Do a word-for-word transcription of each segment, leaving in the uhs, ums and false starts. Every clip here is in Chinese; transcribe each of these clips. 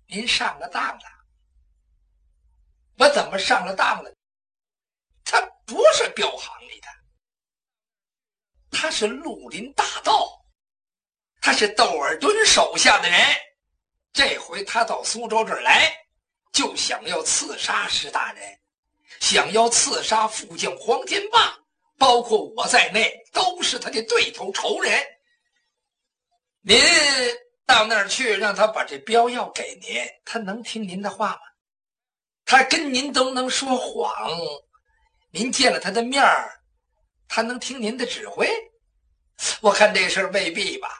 您上了当了。我怎么上了当了？他不是镖行里的，他是绿林大盗，他是窦尔敦手下的人。这回他到苏州这儿来，就想要刺杀石大人，想要刺杀副将黄天霸，包括我在内都是他的对头仇人。您到那儿去，让他把这镖药给您，他能听您的话吗？他跟您都能说谎，您见了他的面儿，他能听您的指挥？我看这事儿未必吧。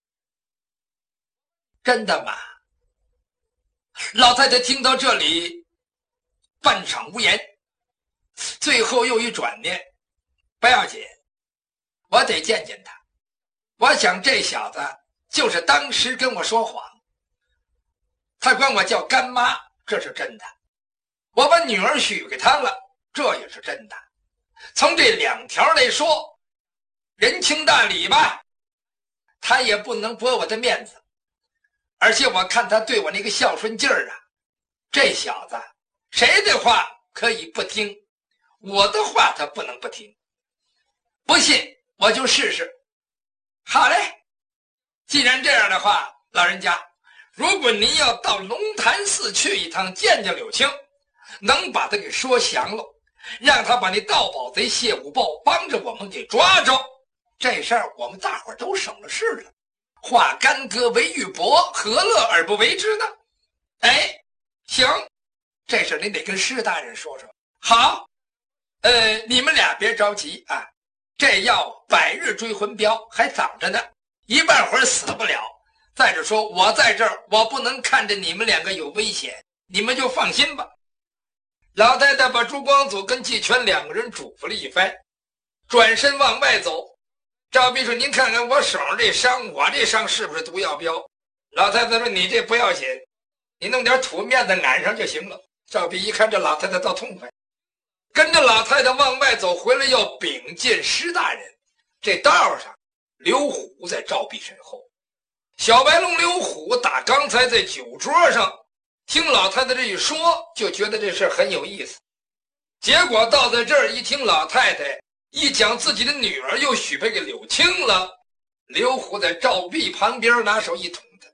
真的吗？老太太听到这里，半晌无言，最后又一转念，不要紧，我得见见他。我想这小子就是当时跟我说谎，他管我叫干妈，这是真的。我把女儿许给他了，这也是真的。从这两条来说，人情大理吧，他也不能驳我的面子。而且我看他对我那个孝顺劲儿啊，这小子谁的话可以不听，我的话他不能不听。不信我就试试。好嘞，既然这样的话，老人家，如果您要到龙潭寺去一趟，见见柳青，能把他给说降了，让他把那盗宝贼谢五豹帮着我们给抓着，这事儿我们大伙儿都省了事了。化干戈为玉帛，何乐而不为之呢？哎，行，这事您得跟施大人说说。好，呃，你们俩别着急啊，这要百日追魂镖还早着呢，一半会儿死不了。再者说，我在这儿，我不能看着你们两个有危险，你们就放心吧。老太太把朱光祖跟季全两个人嘱咐了一番，转身往外走。赵秘书，您看看我手上这伤，我这伤是不是毒药镖？老太太说：“你这不要紧，你弄点土面子染上就行了。”赵弼一看这老太太倒痛快，跟着老太太往外走，回来要禀见施大人。这道上，刘虎在赵弼身后，小白龙刘虎打刚才在酒桌上听老太太这一说，就觉得这事很有意思。结果到在这儿一听老太太一讲自己的女儿又许配给柳青了，刘虎在赵弼旁边拿手一捅他。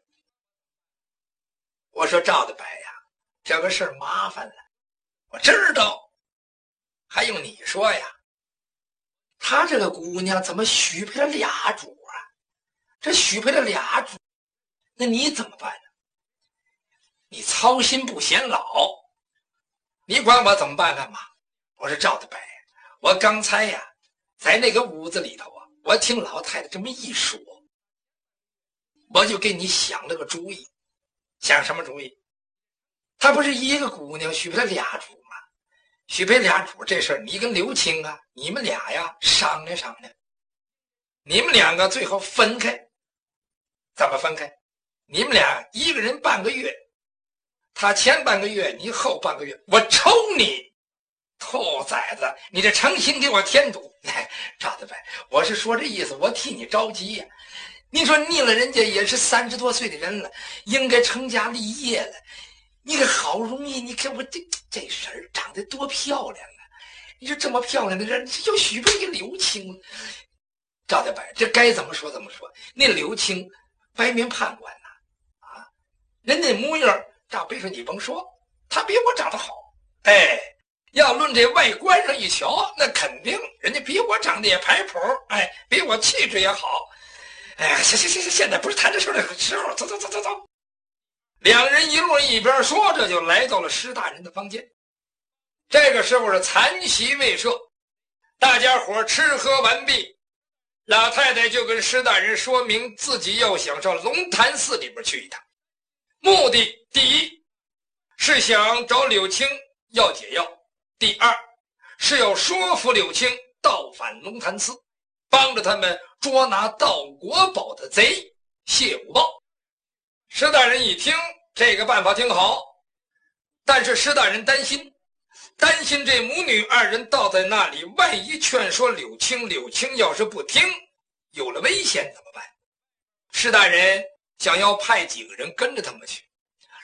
我说赵大白呀，这个事儿麻烦了，我知道，还用你说呀？他这个姑娘怎么许配了俩主啊？这许配了俩主，那你怎么办呢？你操心不嫌老，你管我怎么办干嘛？我说赵大白，我刚才呀，在那个屋子里头啊，我听老太太这么一说，我就给你想了个主意。想什么主意？她不是一个姑娘许配了俩主吗？许配俩主这事儿，你跟刘青啊，你们俩呀商量商量，你们两个最后分开。怎么分开？你们俩一个人半个月，他前半个月，你后半个月，我抽你！兔崽子，你这诚心给我添堵！哎，赵大白，我是说这意思，我替你着急呀、啊。你说腻了，人家也是三十多岁的人了，应该成家立业了。你可好容易，你看我这这婶儿长得多漂亮啊！你说这么漂亮的人，又许配给刘青。赵大白，这该怎么说怎么说。那刘青白面判官呐、啊，啊，人家模样，赵秘书你甭说，他比我长得好。哎，要论这外观上一瞧，那肯定人家比我长得也排谱，哎，比我气质也好。哎呀，行行行行，现在不是谈这事的时候，走走走走走。两人一路一边说着，就来到了施大人的房间。这个时候是残席未设，大家伙吃喝完毕，老太太就跟施大人说明自己要想上龙潭寺里边去一趟，目的第一是想找柳青要解药，第二是要说服柳青倒返龙潭寺，帮着他们捉拿盗国宝的贼谢五豹。施大人一听这个办法挺好，但是施大人担心担心这母女二人倒在那里，万一劝说柳青，柳青要是不听，有了危险怎么办？施大人想要派几个人跟着他们去，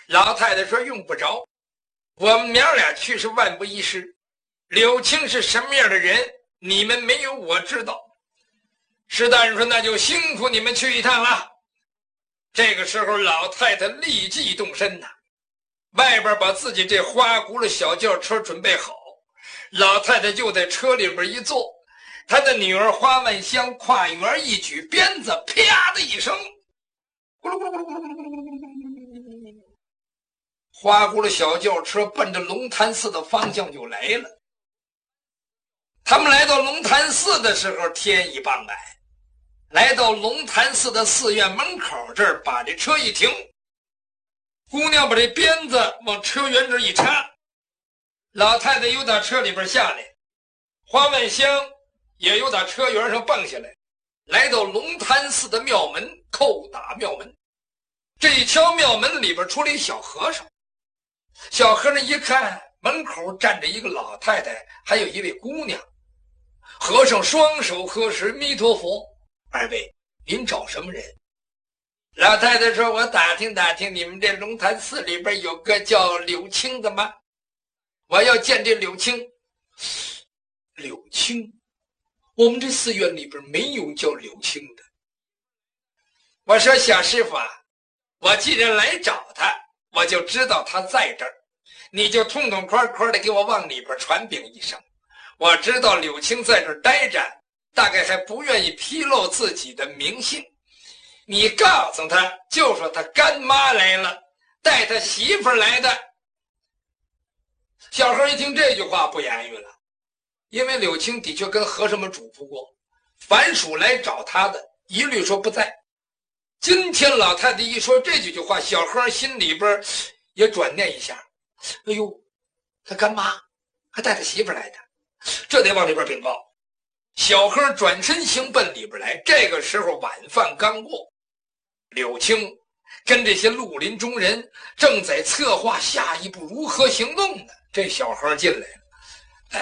老太太说用不着，我们娘俩去是万不一失。柳青是什么样的人，你们没有我知道。石大人说那就辛苦你们去一趟了。这个时候老太太立即动身呐、啊，外边把自己这花轱辘小轿车准备好，老太太就在车里边一坐，她的女儿花万香跨园一举鞭子，啪的一声，咕噜咕噜咕噜咕噜咕噜咕噜，花轱辘小轿车奔着龙潭寺的方向就来了。他们来到龙潭寺的时候，天已傍晚。来到龙潭寺的寺院门口这儿，把这车一停，姑娘把这鞭子往车辕这一插，老太太又打车里边下来，花万香也又打车辕上蹦下来，来到龙潭寺的庙门，叩打庙门。这一敲庙门，里边出来一小和尚。小和尚一看，门口站着一个老太太，还有一位姑娘。和尚双手合十，弥陀佛，二位您找什么人？老太太说，我打听打听，你们这龙潭寺里边有个叫柳青的吗？我要见这柳青。柳青？我们这寺院里边没有叫柳青的。我说小师傅啊，我既然来找他，我就知道他在这儿，你就痛痛快快的给我往里边传禀一声。我知道柳青在这儿待着，大概还不愿意披露自己的名姓。你告诉他，就说他干妈来了，带他媳妇来的。小和一听这句话不言语了，因为柳青的确跟和尚们嘱咐过，凡属来找他的，一律说不在。今天老太太一说这几句话，小和心里边也转念一下，哎呦，他干妈还带他媳妇来的，这得往里边禀报。小和转身行奔里边来。这个时候晚饭刚过，柳青跟这些绿林中人正在策划下一步如何行动呢。这小和进来了，呃，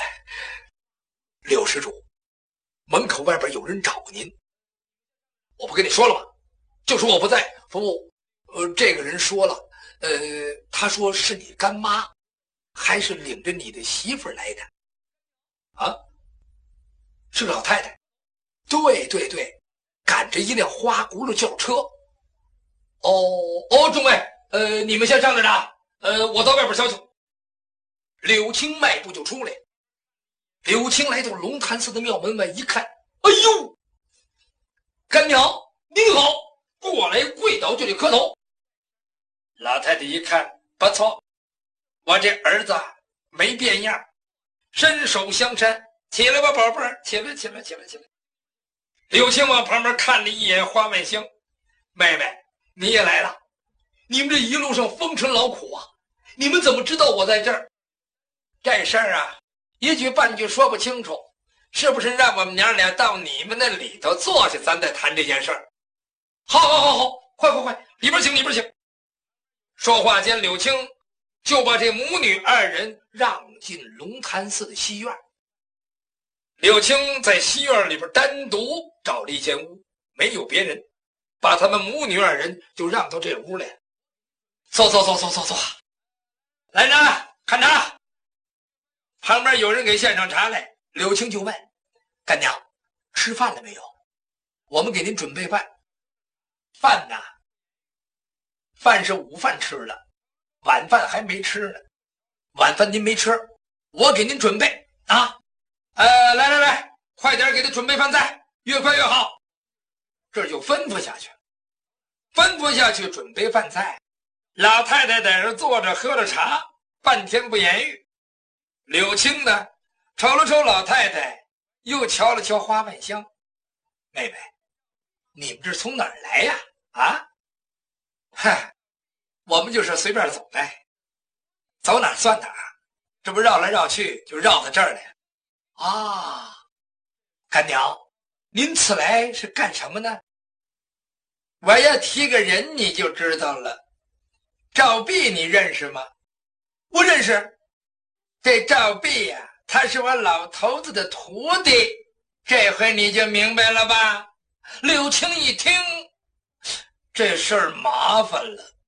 柳施主，门口外边有人找您。我不跟你说了吗？就说我不在。不，呃，这个人说了，呃，他说是你干妈，还是领着你的媳妇来的？啊？是个老太太。对对对，赶着一辆花轱辘轿车。哦哦，众位，呃，你们先上来着，呃，我到外边消息。柳青迈步就出来。柳青来到龙潭寺的庙门外一看，哎呦，干娘您好，过来跪倒就得磕头。老太太一看，不错，我这儿子没变样，伸手相搀，起来吧，宝贝儿，起来，起来，起来，起来。柳青往旁边看了一眼花万香，妹妹，你也来了。你们这一路上风尘劳苦啊，你们怎么知道我在这儿？这事儿啊，一句半句说不清楚，是不是让我们娘俩到你们那里头坐下，咱再谈这件事儿？好，好，好，好，快，快，快，里边请，里边请。说话间，柳青就把这母女二人让进龙潭寺的西院。柳青在西院里边单独找了一间屋，没有别人，把他们母女二人就让到这屋来。坐坐坐坐坐坐，来人，看茶。旁边有人给献上茶来，柳青就问干娘，吃饭了没有？我们给您准备饭。饭呐，饭是午饭吃了，晚饭还没吃呢。晚饭您没吃，我给您准备啊。呃，来来来，快点给他准备饭菜，越快越好。这就吩咐下去，吩咐下去准备饭菜。老太太在这坐着喝着茶，半天不言语。柳青呢，瞅了瞅老太太，又瞧了瞧花万香。妹妹，你们这从哪儿来呀？啊？嗨，我们就是随便走呗，走哪儿算哪儿，这不绕来绕去就绕到这儿来。啊，干娘，您此来是干什么呢？我要提个人你就知道了。赵弼你认识吗？我认识。这赵弼呀、啊，他是我老头子的徒弟，这回你就明白了吧？柳青一听，这事儿麻烦了。